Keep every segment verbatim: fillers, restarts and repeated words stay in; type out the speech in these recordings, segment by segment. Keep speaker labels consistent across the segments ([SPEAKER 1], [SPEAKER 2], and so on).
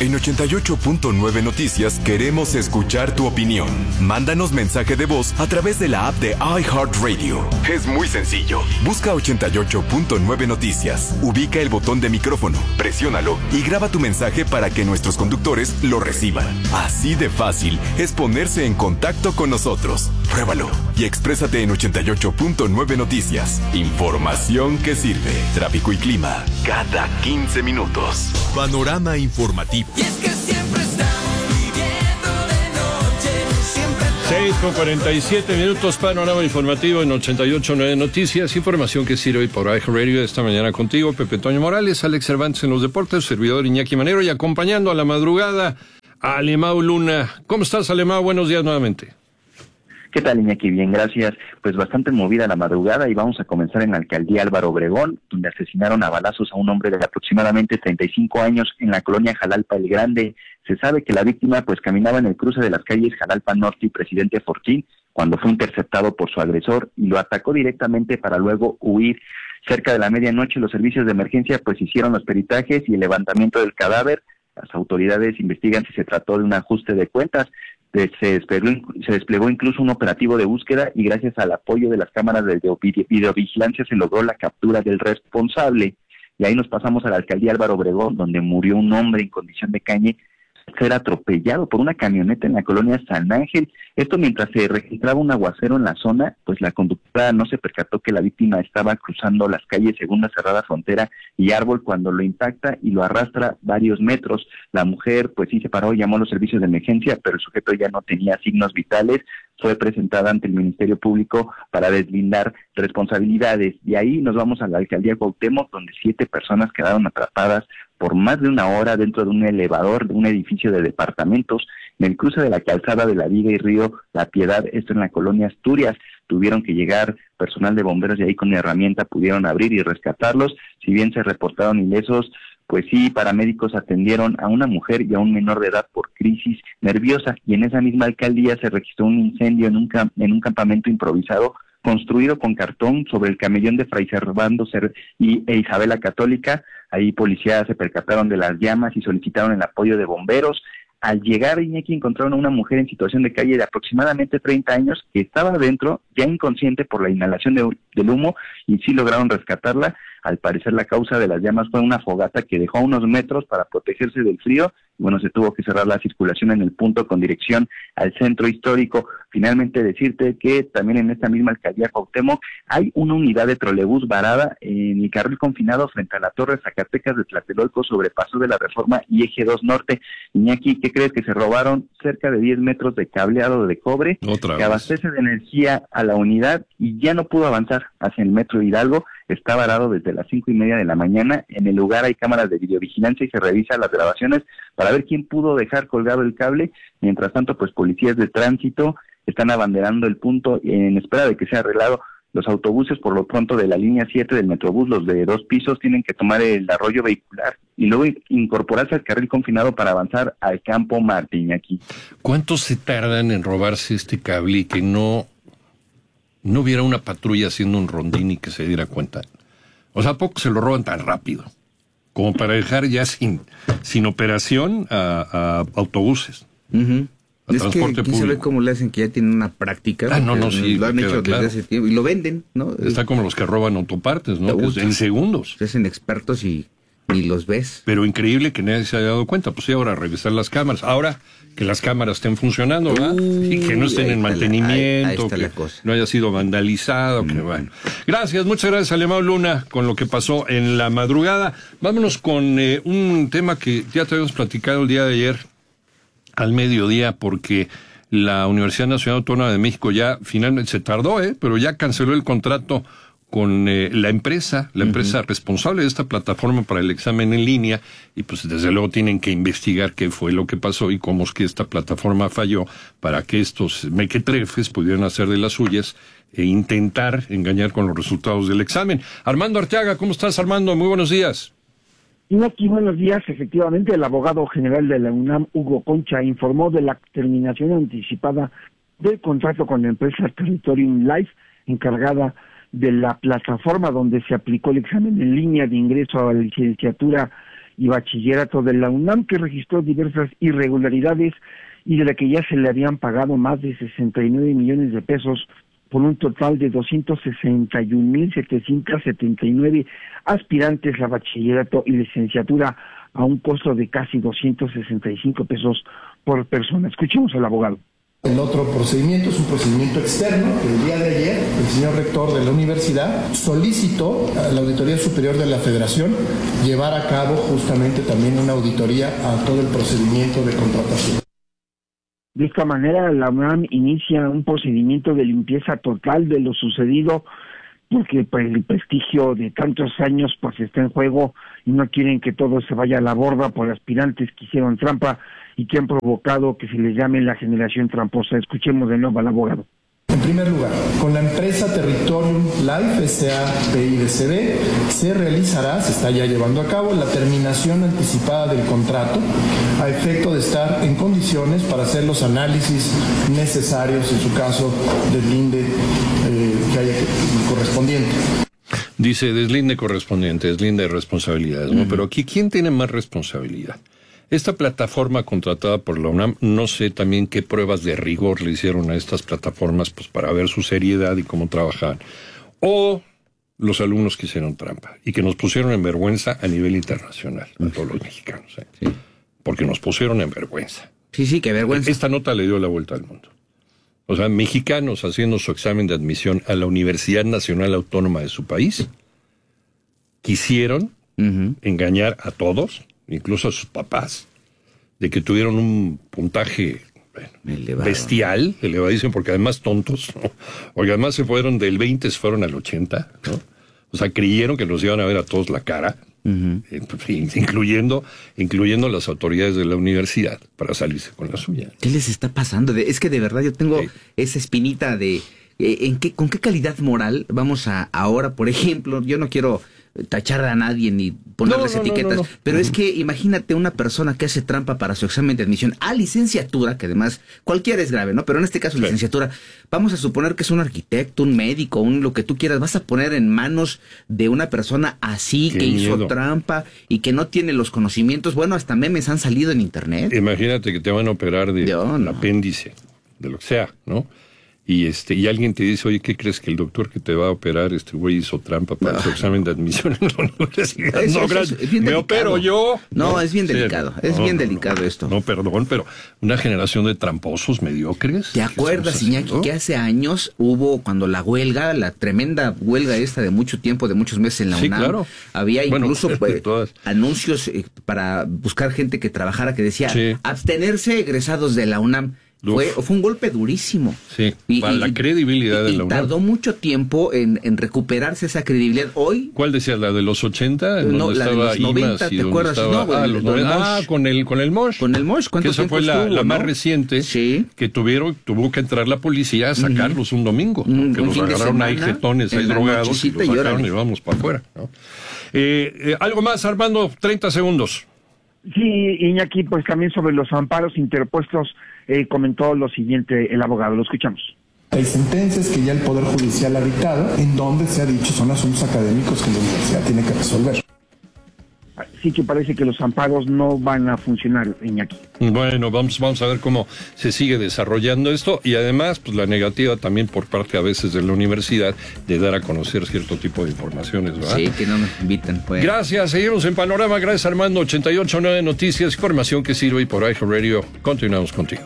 [SPEAKER 1] En ochenta y ocho punto nueve Noticias queremos escuchar tu opinión. Mándanos mensaje de voz a través de la app de iHeartRadio. Es muy sencillo. Busca ochenta y ocho punto nueve Noticias, ubica el botón de micrófono, presiónalo y graba tu mensaje para que nuestros conductores lo reciban. Así de fácil es ponerse en contacto con nosotros. Pruébalo y exprésate en ochenta y ocho punto nueve Noticias. Información que sirve. Tráfico y clima cada quince minutos. Panorama informativo.
[SPEAKER 2] Y es que siempre estamos viviendo de noche, siempre...
[SPEAKER 3] seis con cuarenta y siete minutos, panorama informativo en ochenta y ocho punto nueve Noticias, información que sirve hoy por iHeartRadio. Esta mañana contigo, Pepe Toño Morales, Alex Cervantes en los deportes, servidor Iñaki Manero, y acompañando a la madrugada a Alemão Luna. ¿Cómo estás, Alemão? Buenos días nuevamente.
[SPEAKER 4] ¿Qué tal, Iñaki? Bien, gracias. Pues bastante movida la madrugada y vamos a comenzar en la alcaldía Álvaro Obregón, donde asesinaron a balazos a un hombre de aproximadamente treinta y cinco años en la colonia Jalalpa el Grande. Se sabe que la víctima pues caminaba en el cruce de las calles Jalalpa Norte y Presidente Fortín cuando fue interceptado por su agresor y lo atacó directamente para luego huir. Cerca de la medianoche los servicios de emergencia pues hicieron los peritajes y el levantamiento del cadáver. Las autoridades investigan si se trató de un ajuste de cuentas. Se desplegó, se desplegó incluso un operativo de búsqueda y gracias al apoyo de las cámaras de videovigilancia se logró la captura del responsable. Y ahí nos pasamos a la alcaldía Álvaro Obregón, donde murió un hombre en condición de calle ser atropellado por una camioneta en la colonia San Ángel. Esto mientras se registraba un aguacero en la zona, pues la conductora no se percató que la víctima estaba cruzando las calles según la cerrada frontera y árbol cuando lo impacta y lo arrastra varios metros. La mujer pues sí se paró y llamó a los servicios de emergencia, pero el sujeto ya no tenía signos vitales. Fue presentada ante el Ministerio Público para deslindar responsabilidades. Y ahí nos vamos a la alcaldía Cuauhtémoc, donde siete personas quedaron atrapadas por más de una hora dentro de un elevador de un edificio de departamentos en el cruce de la calzada de la Viga y Río La Piedad, esto en la colonia Asturias. Tuvieron que llegar personal de bomberos y ahí con herramienta pudieron abrir y rescatarlos. Si bien se reportaron ilesos, pues sí, paramédicos atendieron a una mujer y a un menor de edad por crisis nerviosa. Y en esa misma alcaldía se registró un incendio en un, camp- en un campamento improvisado construido con cartón sobre el camellón de Fray Servando y e Isabela Católica. Ahí policías se percataron de las llamas y solicitaron el apoyo de bomberos. Al llegar, Iñaki, encontraron a una mujer en situación de calle de aproximadamente treinta años que estaba adentro, ya inconsciente por la inhalación de, del humo, y sí lograron rescatarla. Al parecer la causa de las llamas fue una fogata que dejó a unos metros para protegerse del frío. Y bueno, se tuvo que cerrar la circulación en el punto con dirección al centro histórico. Finalmente decirte que también en esta misma alcaldía Cuauhtémoc hay una unidad de trolebús varada en el carril confinado frente a la Torre Zacatecas de Tlatelolco sobre Paso de la Reforma y Eje dos Norte. Iñaki, ¿qué crees? Que se robaron cerca de diez metros de cableado de cobre
[SPEAKER 3] Otra
[SPEAKER 4] que
[SPEAKER 3] vez.
[SPEAKER 4] abastece de energía a la unidad y ya no pudo avanzar hacia el metro Hidalgo. Está varado desde las cinco y media de la mañana. En el lugar hay cámaras de videovigilancia y se revisa las grabaciones para ver quién pudo dejar colgado el cable. Mientras tanto, pues policías de tránsito están abanderando el punto en espera de que sea arreglado. Los autobuses, por lo pronto, de la línea siete del Metrobús, los de dos pisos, tienen que tomar el arroyo vehicular y luego incorporarse al carril confinado para avanzar al Campo Martín aquí.
[SPEAKER 3] ¿Cuánto se tardan en robarse este cable y que no, no hubiera una patrulla haciendo un rondín y que se diera cuenta? O sea, ¿a poco se lo roban tan rápido? Como para dejar ya sin, sin operación a, a autobuses.
[SPEAKER 5] Uh-huh.
[SPEAKER 3] A
[SPEAKER 5] es
[SPEAKER 3] transporte
[SPEAKER 5] que aquí
[SPEAKER 3] público.
[SPEAKER 5] se ve cómo le hacen que ya tienen una práctica.
[SPEAKER 3] Ah, no, no, sí,
[SPEAKER 5] lo han
[SPEAKER 3] me
[SPEAKER 5] hecho
[SPEAKER 3] queda
[SPEAKER 5] desde
[SPEAKER 3] claro.
[SPEAKER 5] ese tiempo y lo venden, ¿no?
[SPEAKER 3] Está como los que roban autopartes, ¿no? Que es en segundos.
[SPEAKER 5] Se hacen expertos y ni los ves.
[SPEAKER 3] Pero increíble que nadie se haya dado cuenta. Pues sí, ahora revisar las cámaras. Ahora que las cámaras estén funcionando, ¿verdad?
[SPEAKER 5] Uy,
[SPEAKER 3] Y que no estén
[SPEAKER 5] ahí
[SPEAKER 3] en
[SPEAKER 5] está la-
[SPEAKER 3] mantenimiento,
[SPEAKER 5] ahí- ahí está
[SPEAKER 3] que
[SPEAKER 5] la cosa.
[SPEAKER 3] no haya sido vandalizado.
[SPEAKER 5] Mm.
[SPEAKER 3] Que, bueno. Gracias, muchas gracias, Alemão Luna, con lo que pasó en la madrugada. Vámonos con eh, un tema que ya te habíamos platicado el día de ayer al mediodía, porque la Universidad Nacional Autónoma de México ya finalmente se tardó, ¿eh? pero ya canceló el contrato con eh, la empresa, la empresa uh-huh. responsable de esta plataforma para el examen en línea, y pues desde luego tienen que investigar qué fue lo que pasó y cómo es que esta plataforma falló para que estos mequetrefes pudieran hacer de las suyas e intentar engañar con los resultados del examen. Armando Arteaga, ¿cómo estás, Armando? Muy buenos días.
[SPEAKER 6] Aquí, buenos días. Efectivamente, el abogado general de la UNAM, Hugo Concha, informó de la terminación anticipada del contrato con la empresa Territorium Life, encargada de la plataforma donde se aplicó el examen en línea de ingreso a la licenciatura y Bachillerato de la UNAM, que registró diversas irregularidades y de la que ya se le habían pagado más de sesenta y nueve millones de pesos por un total de doscientos sesenta y un mil setecientos setenta y nueve aspirantes a bachillerato y licenciatura a un costo de casi doscientos sesenta y cinco pesos por persona. Escuchemos al abogado.
[SPEAKER 7] El otro procedimiento es un procedimiento externo. El día de ayer, el señor rector de la universidad solicitó a la Auditoría Superior de la Federación llevar a cabo justamente también una auditoría a todo el procedimiento de contratación.
[SPEAKER 6] De esta manera, la UNAM inicia un procedimiento de limpieza total de lo sucedido, porque pues, el prestigio de tantos años pues está en juego y no quieren que todo se vaya a la borda por aspirantes que hicieron trampa y que han provocado que se les llame la generación tramposa. Escuchemos de nuevo al abogado.
[SPEAKER 7] En primer lugar, con la empresa Territorium Life S A P I D C B se realizará, se está ya llevando a cabo, la terminación anticipada del contrato a efecto de estar en condiciones para hacer los análisis necesarios, en su caso, deslinde eh, que haya correspondiente.
[SPEAKER 3] Dice deslinde correspondiente, deslinde de responsabilidades, ¿no? Uh-huh. Pero aquí, ¿quién tiene más responsabilidad? Esta plataforma contratada por la UNAM, no sé también qué pruebas de rigor le hicieron a estas plataformas pues para ver su seriedad y cómo trabajaban. O los alumnos que hicieron trampa y que nos pusieron en vergüenza a nivel internacional, a todos los mexicanos. ¿eh? Sí. Porque nos pusieron en vergüenza.
[SPEAKER 5] Sí, sí, qué vergüenza.
[SPEAKER 3] Esta nota le dio la vuelta al mundo. O sea, mexicanos haciendo su examen de admisión a la Universidad Nacional Autónoma de su país quisieron uh-huh. engañar a todos, incluso a sus papás, de que tuvieron un puntaje bueno, bestial, elevadísimo, porque además tontos, ¿no? Porque además se fueron del veinte, se fueron al ochenta, ¿no? O sea, creyeron que nos iban a ver a todos la cara, uh-huh. incluyendo, incluyendo las autoridades de la universidad, para salirse con la suya.
[SPEAKER 5] ¿Qué les está pasando? Es que de verdad yo tengo sí. esa espinita de eh, en qué, con qué calidad moral vamos a ahora, por ejemplo, yo no quiero tachar a nadie ni ponerles no, no, etiquetas, no, no, no. pero uh-huh. es que imagínate una persona que hace trampa para su examen de admisión a licenciatura, que además cualquiera es grave, ¿no? Pero en este caso sí. licenciatura, vamos a suponer que es un arquitecto, un médico, un lo que tú quieras, vas a poner en manos de una persona así Qué que miedo. hizo trampa y que no tiene los conocimientos, bueno, hasta memes han salido en internet.
[SPEAKER 3] Imagínate que te van a operar de no, no. apéndice, de lo que sea, ¿no? Y este y alguien te dice, oye, ¿qué crees? Que el doctor que te va a operar, este güey hizo trampa para no. su examen de admisión en la universidad.
[SPEAKER 5] Es,
[SPEAKER 3] no,
[SPEAKER 5] es,
[SPEAKER 3] gracias.
[SPEAKER 5] Es, es me
[SPEAKER 3] opero yo.
[SPEAKER 5] No, no, es bien delicado, sí, es no, bien no, delicado
[SPEAKER 3] no,
[SPEAKER 5] esto.
[SPEAKER 3] No, perdón, pero una generación de tramposos mediocres.
[SPEAKER 5] ¿Te acuerdas, Iñaki, que hace años hubo, cuando la huelga, la tremenda huelga esta de mucho tiempo, de muchos meses en la
[SPEAKER 3] sí,
[SPEAKER 5] UNAM,
[SPEAKER 3] claro.
[SPEAKER 5] había incluso
[SPEAKER 3] bueno,
[SPEAKER 5] pues, anuncios eh, para buscar gente que trabajara que decía, sí. abstenerse egresados de la UNAM. Fue, fue un golpe durísimo.
[SPEAKER 3] Sí, y, para y, la credibilidad y, de la UNAM.
[SPEAKER 5] Y tardó mucho tiempo en, en recuperarse esa credibilidad. Hoy...
[SPEAKER 3] ¿Cuál decías? ¿La de los ochenta?
[SPEAKER 5] No, la de los noventa, ¿te acuerdas?
[SPEAKER 3] Estaba,
[SPEAKER 5] no,
[SPEAKER 3] ah, los noventa. Ah, con el, con el Mosh.
[SPEAKER 5] Con el Mosh, ¿cuánto
[SPEAKER 3] que esa fue la,
[SPEAKER 5] estuvo,
[SPEAKER 3] la
[SPEAKER 5] ¿no?
[SPEAKER 3] más reciente
[SPEAKER 5] sí.
[SPEAKER 3] que tuvieron, tuvo que entrar la policía a sacarlos uh-huh. un domingo. Uh-huh. Que los agarraron ahí jetones, ahí drogados, y los sacaron y vamos para afuera, ¿no? Eh, eh, algo más, Armando, treinta segundos.
[SPEAKER 6] Sí, Iñaki, pues también sobre los amparos interpuestos eh, comentó lo siguiente el abogado, lo escuchamos.
[SPEAKER 7] Hay sentencias que ya el Poder Judicial ha dictado, en donde se ha dicho son asuntos académicos que la universidad tiene que resolver.
[SPEAKER 6] Sí que parece que los amparos no van a funcionar, Iñaki.
[SPEAKER 3] Bueno, vamos, vamos a ver cómo se sigue desarrollando esto y además pues la negativa también por parte a veces de la universidad de dar a conocer cierto tipo de informaciones, ¿verdad?
[SPEAKER 5] Sí, que no nos invitan. Pues.
[SPEAKER 3] Gracias, seguimos en Panorama, gracias Armando, ochenta y ocho punto nueve Noticias, información que sirve y por iHeartRadio, continuamos contigo.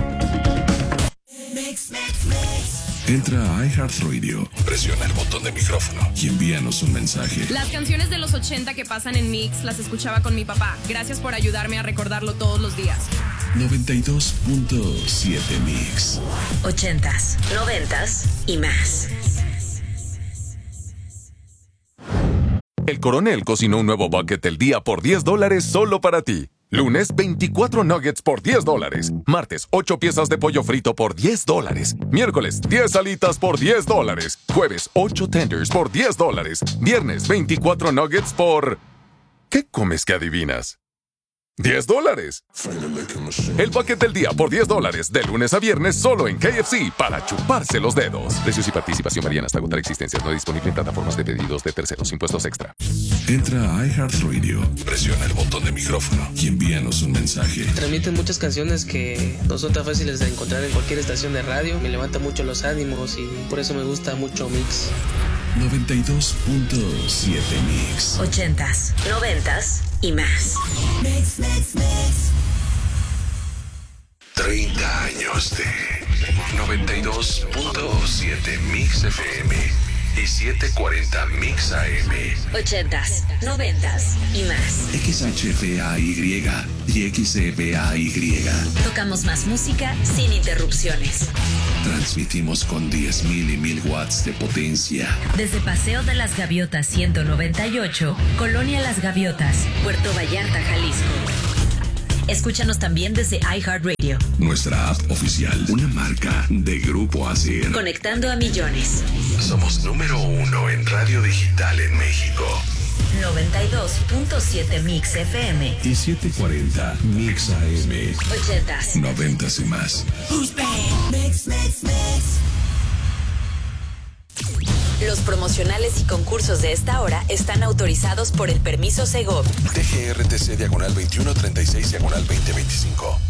[SPEAKER 1] Entra a iHeartRadio, presiona el botón de micrófono y envíanos un mensaje.
[SPEAKER 8] Las canciones de los ochenta que pasan en Mix las escuchaba con mi papá. Gracias por ayudarme a recordarlo todos los días.
[SPEAKER 1] noventa y dos punto siete Mix.
[SPEAKER 9] Ochentas, noventas y más.
[SPEAKER 1] El Coronel cocinó un nuevo bucket del día por diez dólares solo para ti. Lunes, veinticuatro nuggets por diez dólares. Martes, ocho piezas de pollo frito por diez dólares. Miércoles, diez alitas por diez dólares. Jueves, ocho tenders por diez dólares. Viernes, veinticuatro nuggets por... ¿Qué comes que adivinas?
[SPEAKER 10] diez dólares. El paquete del día por diez dólares, de lunes a viernes, solo en K F C, para chuparse los dedos. Precios y participación varían hasta agotar existencias. No disponible en plataformas de pedidos de terceros. Impuestos extra.
[SPEAKER 11] Entra a iHeartRadio, presiona el botón de micrófono y envíanos un mensaje.
[SPEAKER 12] Transmiten muchas canciones que no son tan fáciles de encontrar en cualquier estación de radio. Me levanta mucho los ánimos y por eso me gusta mucho Mix.
[SPEAKER 11] noventa y dos punto siete Mix.
[SPEAKER 9] Ochentas, noventas y más.
[SPEAKER 2] Mix, mix, mix.
[SPEAKER 11] treinta años de noventa y dos punto siete Mix F M y setecientos cuarenta Mix A M.
[SPEAKER 9] Ochentas, noventas y más.
[SPEAKER 11] X H F A Y y X F A Y.
[SPEAKER 9] Tocamos más música sin interrupciones.
[SPEAKER 11] Transmitimos con diez mil y mil watts de potencia.
[SPEAKER 9] Desde Paseo de las Gaviotas ciento noventa y ocho, Colonia Las Gaviotas, Puerto Vallarta, Jalisco. Escúchanos también desde iHeartRadio.
[SPEAKER 11] Nuestra app oficial, una marca de Grupo Acer.
[SPEAKER 9] Conectando a millones.
[SPEAKER 11] Somos número uno en radio digital en México.
[SPEAKER 9] noventa y dos punto siete Mix F M
[SPEAKER 11] y setecientos cuarenta Mix A M.
[SPEAKER 9] Ochentas,
[SPEAKER 11] noventas y más.
[SPEAKER 2] Mix, mix, mix.
[SPEAKER 9] Los promocionales y concursos de esta hora están autorizados por el permiso Segov.
[SPEAKER 11] T G R T C diagonal veintiuno treinta y seis diagonal veinte veinticinco.